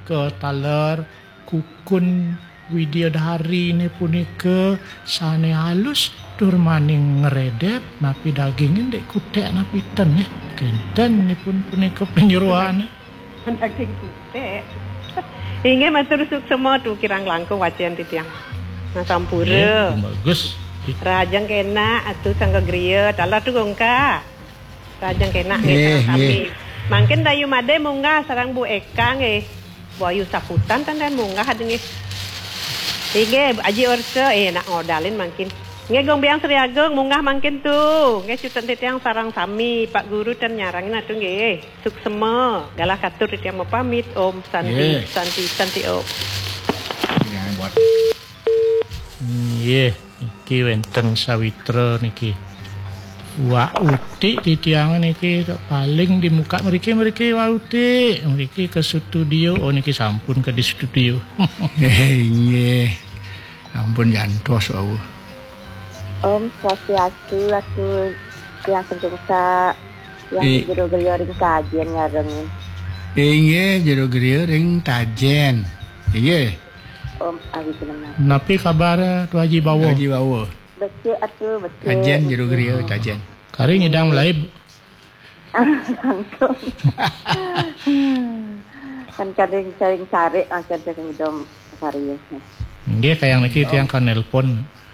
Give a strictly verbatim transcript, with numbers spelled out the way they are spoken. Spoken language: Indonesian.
punika taler kukun Widyadari ini punika sane halus tur maning ngeredep napi dagingin dek kutek napi ten ya kenten ini pun punika penyuruhan daging kutek ingin matur suksema tu kirang langkung wajan titiang nah sampura bagus rajang kena atu sangga griya talah tu gongka rajang kena nge kami mangkin dayu made munggah sarang Bu Eka nge Bu Ayu Saputan tandan munggah adengi Ige aji orse eh nak ngodalin mangkin. Nge gong biang Sri Ageng munggah mangkin tu. Nge cutan titiang sarang sami Pak Guru dan nyarangin atuh nge. Suksema galah katur titiang mau pamit Om Santi yeah. Santi Santi Om. Ya buat. Iya, iki wenten sawitra niki. Wa uti titiang niki paling di muka mriki mriki wa uti. Mriki ke studio, oh niki sampun ke di studio. Iya. Ampun jantos aku. Om Swastiastu aku yang senjata yang jero geriyo ring kajen ngareng. Iya jero geriyo ring kajen. Iya. Om abi tenan. Napi kabar tu Haji Bawo? Haji Bawo. Betul atuh betul. Kajen jero geriyo kajen. Kari ngidang laib. Langsung. Kan kadang sering cari akan sering dom cari. Nggih kayang niki tiyang kan nelpon.